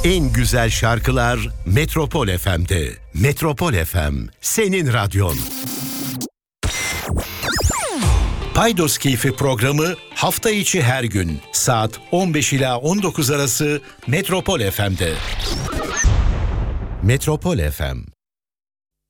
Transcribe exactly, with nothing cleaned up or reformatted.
En güzel şarkılar Metropol F M'de. Metropol F M, senin radyon. Paydos Keyfi programı hafta içi her gün saat on beş ila on dokuz arası Metropol F M'de. Metropol F M.